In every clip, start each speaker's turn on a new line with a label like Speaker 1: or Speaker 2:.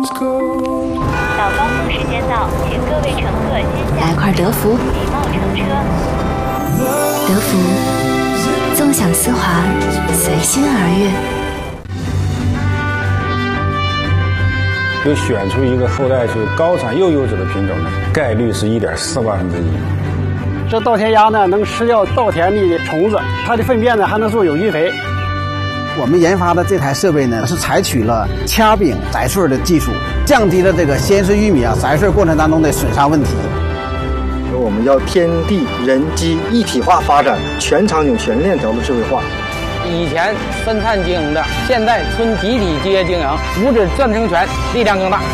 Speaker 1: 到高峰时间到，请各位乘客先下。
Speaker 2: 来块德芙，
Speaker 1: 礼貌乘车。
Speaker 2: 德芙，纵享丝滑，随心而悦。
Speaker 3: 就选出一个后代是高产又优质的品种呢，概率是1.4万分之一。
Speaker 4: 这稻田鸭呢，能吃掉稻田里的虫子，它的粪便呢还能做有机肥。
Speaker 5: 我们研发的这台设备呢，是采取了掐柄摘穗的技术，降低了这个鲜穗玉米摘穗过程当中的损伤问题。
Speaker 6: 我们要天地人机一体化发展，全场景全链条的智慧化。
Speaker 7: 以前分散经营的，现在村集体集约经营，五指赞成权，力量更大。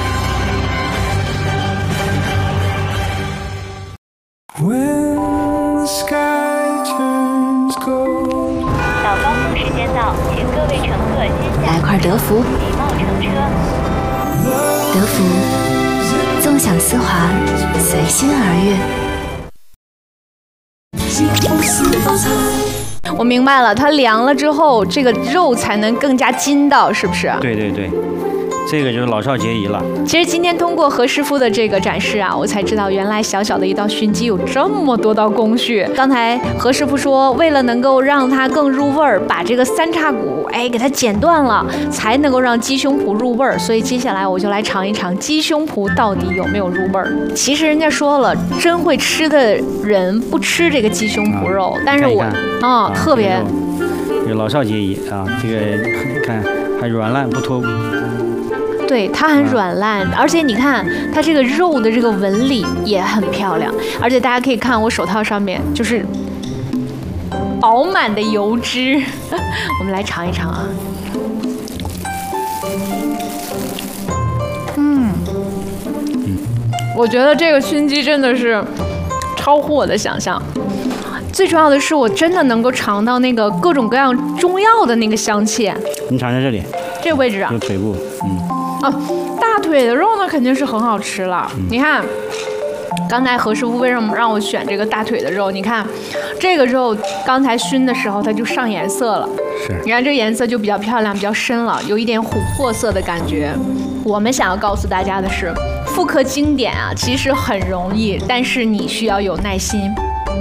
Speaker 1: 到高峰时间到，请各位乘客先下。
Speaker 2: 来块德芙，
Speaker 1: 礼貌乘车。
Speaker 2: 德芙，纵享丝滑，随心而悦。
Speaker 8: 我明白了，它凉了之后，这个肉才能更加筋道，是不是？
Speaker 9: 对对对，这个就是老少皆宜了。
Speaker 8: 其实今天通过何师傅的这个展示啊，我才知道原来小小的一道熏鸡有这么多道工序。刚才何师傅说，为了能够让它更入味儿，把这个三叉骨给它剪断了，才能够让鸡胸脯入味儿。所以接下来我就来尝一尝鸡胸脯到底有没有入味儿。其实人家说了，真会吃的人不吃这个鸡胸脯肉，但是我特别，
Speaker 9: 这个老少皆宜啊，这个看还软烂不脱骨。
Speaker 8: 对，它很软烂，而且你看它这个肉的这个纹理也很漂亮，而且大家可以看我手套上面就是饱满的油脂。我们来尝一尝啊。我觉得这个熏鸡真的是超乎我的想象。最重要的是，我真的能够尝到那个各种各样中药的那个香气。
Speaker 9: 你尝在这里，
Speaker 8: 这个位置啊，
Speaker 9: 有腿部，
Speaker 8: 大腿的肉呢肯定是很好吃了。你看，刚才何师傅为什么让我选这个大腿的肉？你看，这个肉刚才熏的时候它就上颜色了，你看这个颜色就比较漂亮，比较深了，有一点琥珀色的感觉。我们想要告诉大家的是，复刻经典啊，其实很容易，但是你需要有耐心。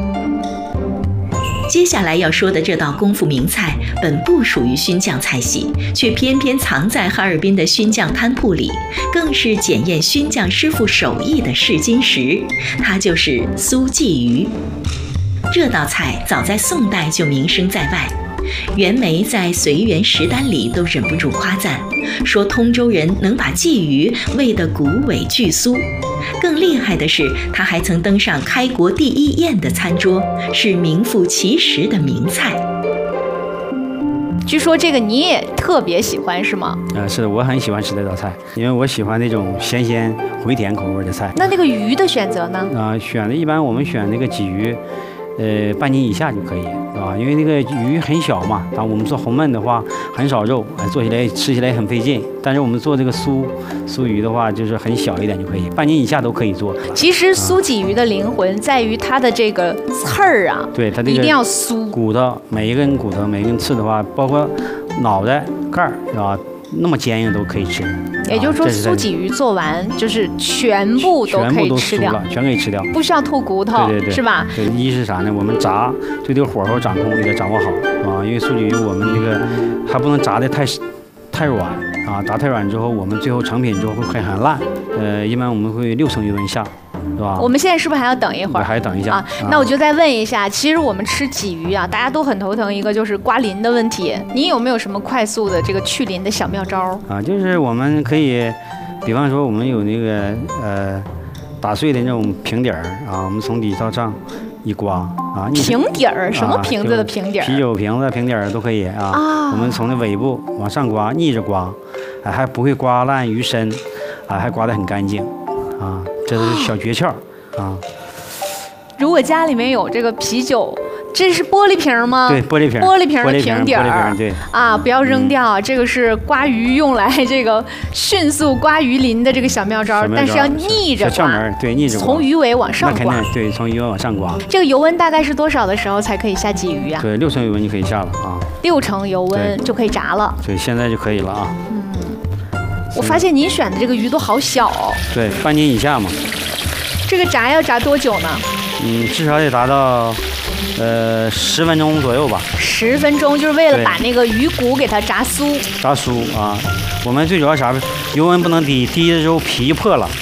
Speaker 10: 接下来要说的这道功夫名菜，本不属于熏酱菜系，却偏偏藏在哈尔滨的熏酱摊铺里，更是检验熏酱师傅手艺的试金石。它就是酥鲫鱼。这道菜早在宋代就名声在外，袁枚在《随园食单》里都忍不住夸赞，说通州人能把鲫鱼煨得骨尾俱酥。更厉害的是，他还曾登上开国第一宴的餐桌，是名副其实的名菜。
Speaker 8: 据说这个你也特别喜欢是吗？
Speaker 9: 是的，我很喜欢吃这道菜，因为我喜欢那种鲜回甜口味的菜。
Speaker 8: 那个鱼的选择呢？
Speaker 9: 选的一般我们选那个鲫鱼，半斤以下就可以，是吧？因为那个鱼很小嘛，然后我们做红焖的话很少肉，做起来吃起来很费劲。但是我们做这个酥鱼的话，就是很小一点就可以，半斤以下都可以做。
Speaker 8: 其实酥鲫鱼的灵魂在于它的这个刺儿啊，
Speaker 9: 对，它这个
Speaker 8: 一定要酥。
Speaker 9: 骨头每一根骨头每一根刺的话，包括脑袋盖儿，是吧？那么坚硬都可以吃。
Speaker 8: 也就是说，酥鲫鱼做完就是全部都可以吃掉，
Speaker 9: 全可以吃掉，
Speaker 8: 不需要吐骨头，
Speaker 9: 对，
Speaker 8: 是吧？
Speaker 9: 对，一是啥呢？我们炸对这个火候掌控也得掌握好啊，因为酥鲫鱼我们这个还不能炸的太软啊，炸太软之后，我们最后成品之后会很烂。一般我们会6成余温下。是吧？我
Speaker 8: 们现在是不是还要等一会儿？
Speaker 9: 还等一下
Speaker 8: 啊。那我就再问一下，其实我们吃鲫鱼啊，大家都很头疼一个就是刮鳞的问题。你有没有什么快速的这个去鳞的小妙招
Speaker 9: 啊？就是我们可以，比方说我们有那个打碎的那种平底儿啊，我们从底到上一刮啊。
Speaker 8: 平底儿？什么瓶子的平底儿？
Speaker 9: 啤酒瓶子平底儿都可以啊。我们从那尾部往上刮，逆着刮，还不会刮烂鱼身，还刮得很干净啊。这都是小诀窍啊！
Speaker 8: 如果家里面有这个啤酒，这是玻璃瓶吗？
Speaker 9: 对，玻璃瓶
Speaker 8: 的平底儿，
Speaker 9: 对
Speaker 8: 啊，不要扔掉。这个是刮鱼用来这个迅速刮鱼鳞的这个小妙招，但是要逆着刮。
Speaker 9: 小窍门，对，逆着刮。
Speaker 8: 从鱼尾往上刮。
Speaker 9: 那肯定对，从鱼尾往上刮。
Speaker 8: 这个油温大概是多少的时候才可以下鲫鱼啊？
Speaker 9: 对，6成油温就可以下了啊。
Speaker 8: 6成油温就可以炸了。
Speaker 9: 对，现在就可以了啊。
Speaker 8: 我发现您选的这个鱼都好小哦。
Speaker 9: 对，半斤以下嘛。
Speaker 8: 这个炸要炸多久呢？
Speaker 9: 至少得达到10分钟左右吧。
Speaker 8: 10分钟，就是为了把那个鱼骨给它炸酥。
Speaker 9: 炸酥啊，我们最主要啥？油温不能低，低的时候皮就破了。